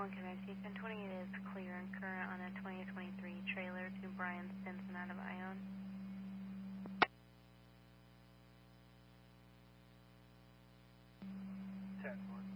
Quebec, 1028 is clear and current on a 2023 trailer to Brian Stinson out of Ione. 10-4.